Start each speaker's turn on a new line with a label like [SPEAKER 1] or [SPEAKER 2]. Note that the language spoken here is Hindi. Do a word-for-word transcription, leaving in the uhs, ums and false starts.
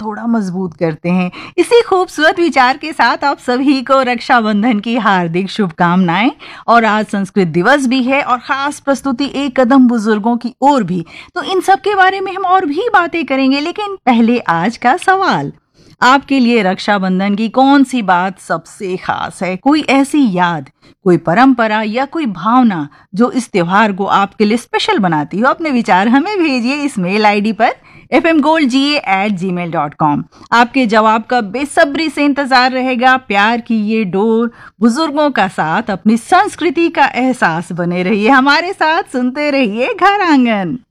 [SPEAKER 1] थोड़ा मजबूत करते हैं। इसी खूबसूरत विचार के साथ आप सभी को रक्षाबंधन की हार्दिक शुभकामनाएं। और आज संस्कृत दिवस भी है और खास प्रस्तुति एक कदम बुजुर्गों की ओर भी, तो इन सब के बारे में हम और भी बातें करेंगे। लेकिन पहले आज का सवाल, आपके लिए रक्षाबंधन की कौन सी बात सबसे खास है? कोई ऐसी याद, कोई परंपरा या कोई भावना जो इस त्योहार को आपके लिए स्पेशल बनाती हो? अपने विचार हमें भेजिए इस मेल आईडी पर एफ एम गोल्ड जी ए एट जी मेल डॉट कॉम। आपके जवाब का बेसब्री से इंतजार रहेगा। प्यार की ये डोर, बुजुर्गों का साथ, अपनी संस्कृति का एहसास बने रहिए हमारे साथ, सुनते रहिए घर आंगन।